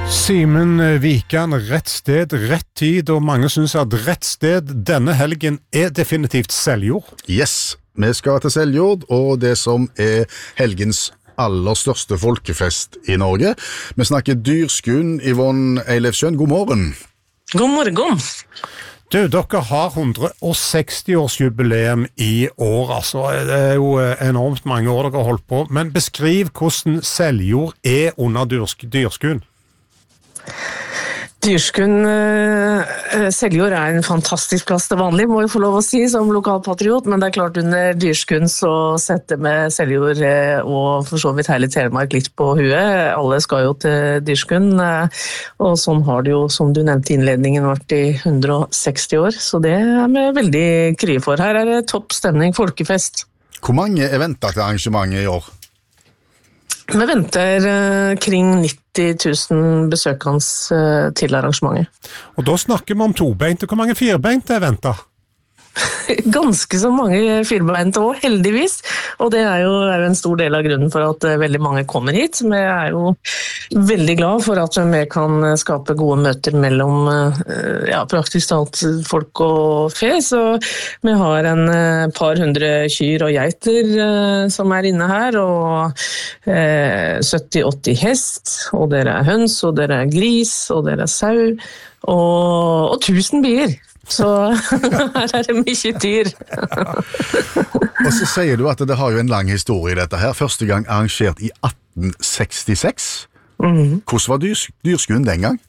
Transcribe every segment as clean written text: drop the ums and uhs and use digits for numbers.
Simen Vikan, rett sted, rett tid, og mange synes at rett sted denne helgen definitivt Seljord. Yes, vi skal til Seljord, og det som helgens aller største folkefest i Norge. Vi snakker Dyrskuen. Yvonne Eilefsjøen, god morgen. God morgen. Du, dere har 160-årsjubileum i år, altså. Det jo enormt mange år dere har holdt på, men beskriv hvordan Seljord under Dyrskuen. Dyrskuen, Seljord en fantastisk plass til vanlig, må jeg få lov å si som lokalpatriot, men det klart under Dyrskuen så setter vi Seljord og for så vidt hele Telemark litt på huet. Alle skal jo til Dyrskuen, og sånn har det jo, som du nevnte i innledningen, vært i 160 år, så det vi veldig kry for. Her det topp stemning, folkefest. Hvor mange venter til arrangementet i år? Vi venter kring 90 000 besøkende til arrangementet. Og da snakker vi om tobeinte. Hvor mange firbeinte venter? Ganske så mange firbeinte også, heldigvis. Og det jo en stor del av grunnen for at veldig mange kommer hit. Vi jo veldig glad for at vi kan skape gode møter mellom praktisk talt folk og fe. Så vi har en par hundre kyr og geiter som inne her, og 70-80 hest, og det høns, og det gris, og det sau, og 1000 bier. Så her det mye dyr. Og så sier du at det har jo en lang historie dette her. Første gang arrangert i 1866. Hvordan var Dyrskuen den gang?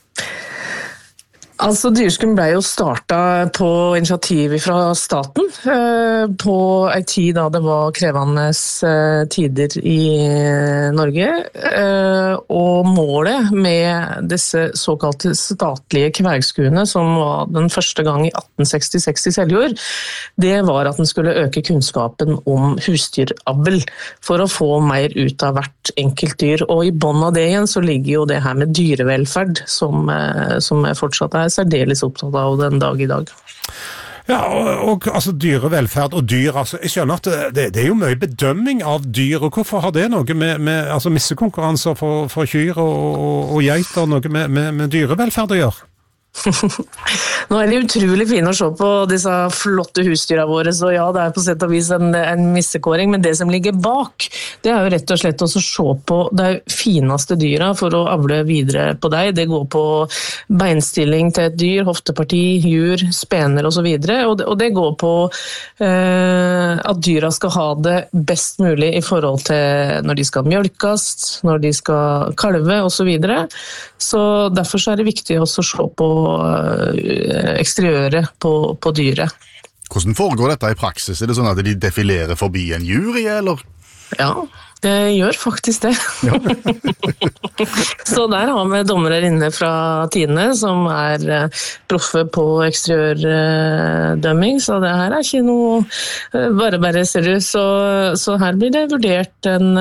Altså, Dyrskuen ble jo startet på initiativ fra staten, på en tid da det var krevende tider i Norge, og målet med disse såkalte statlige kvergskuene, som var den første gang i 1866 i Seljord, det var at den skulle øke kunnskapen om husdyravl, for å få mer ut av hvert enkelt dyr, og i bånd av det igjen så ligger jo det her med dyrevelferd, som fortsatt særdeles opptatt av den dag i dag. Ja, og altså dyrevelferd og dyr, altså, jeg skjønner at det jo mye bedømming av dyr, og hvorfor har det noe med altså missekonkurranser for kyr og geiter, noe med dyrevelferd å gjøre? Nå det utrolig fint å se på disse flotte husdyra våre, så ja, det på sett og vis en missekåring, men det som ligger bak, det jo rett og slett å se på de fineste dyra for å avle videre på deg. Det går på beinstilling til et dyr, hofteparti, jur, spener og så videre, og det går på at dyra skal ha det best mulig i forhold til når de skal mjølkes, når de skal kalve og så videre. Så derfor så det viktig også å se på eksteriøret på dyret. Hvordan foregår dette i praksis? Det sånn at de defilerer forbi en jury, eller? Ja, det gjør faktisk det. Ja. Så der har vi dommere inne fra Tine, som proffe på eksteriørdømming, så det her ikke noe bare ser du. Så her blir det vurdert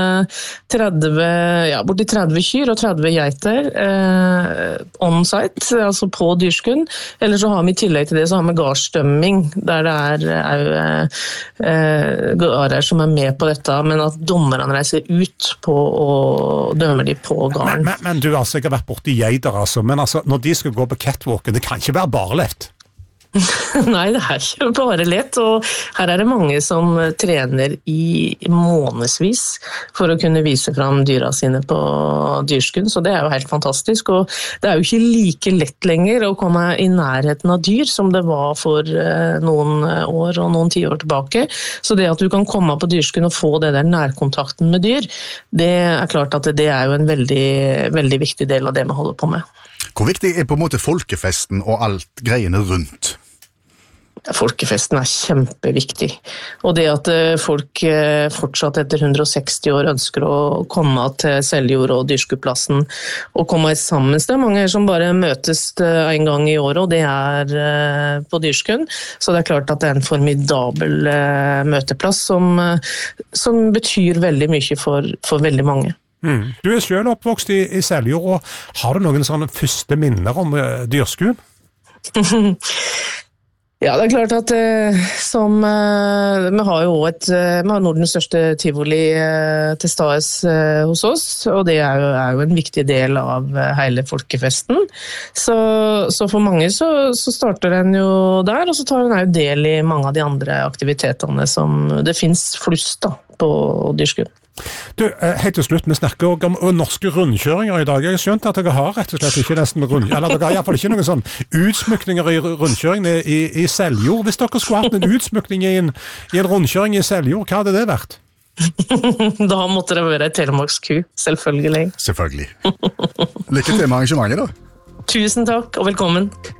borti 30 kyr og 30 geiter on-site, altså på Dyrskuen. Eller så har vi i tillegg til det, så har vi gardsdømming, der det gårder som med på dette, men at dommerne reiser ut på og dømmer de på garden. Men du, altså, jeg har vært borte i geiter, altså, men altså, når de skal gå på catwalken, det kan ikke være bare lett. Nei, det ikke bare lett, og her det mange som trener i månedsvis for å kunne vise fram dyra sine på Dyrskuen, så det jo helt fantastisk, og det jo ikke like lett lenger å komme i nærheten av dyr som det var for noen år og noen tiår tilbake, så det at du kan komme på Dyrskuen og få det der nærkontakten med dyr, det klart at det jo en veldig, veldig viktig del av det vi holder på med. Hvor viktig på en måte folkefesten og alt greiene rundt? Folkefesten kjempeviktig, og det at folk fortsatt etter 160 år ønsker å komme til Seljord og Dyrskueplassen og komme sammen. Det mange som bare møtes en gang i året, og det på Dyrskuen, så det klart at det en formidabel møteplass som betyr veldig mye for veldig mange. Du selv oppvokst i Seljord, og har du noen sånne første minner om Dyrskuen? Ja, det klart at vi har jo vi har Nordens største tivoli til stades hos oss, og det er jo en viktig del av hele folkefesten. Så for mange så starter den jo der, og så tar den jo del i mange av de andre aktivitetene som det finnes flust da, på Dyrskuen. Du, helt til slutt, vi snakker også om norske rundkjøringer i dag. Jeg har skjønt at dere har rett og slett ikke nesten eller dere har i hvert fall ikke noen sånn utsmykninger i rundkjøringene i Seljord. Hvis dere skulle hatt en utsmykning i en rundkjøring i Seljord, hva hadde det vært? Da måtte det være Telemarksku, selvfølgelig. Selvfølgelig. Lykke til med arrangementet da. Tusen takk, og velkommen.